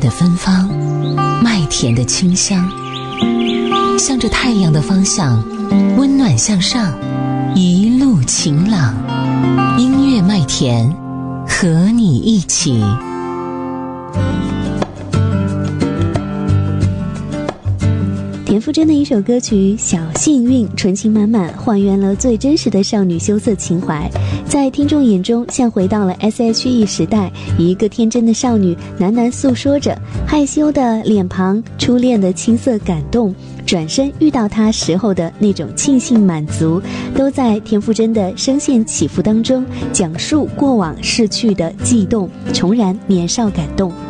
的芬芳，麦田的清香，向着太阳的方向，温暖向上，一路晴朗。音乐麦田，和你一起。 田馥甄的一首歌曲《小幸运》，纯情满满，还原了最真实的少女羞涩情怀，在听众眼中像回到了 S.H.E 时代，一个天真的少女喃喃诉说着害羞的脸庞，初恋的青涩感动，转身遇到他时候的那种庆幸满足，都在田馥甄的声线起伏当中讲述过往逝去的悸动，重燃年少感动。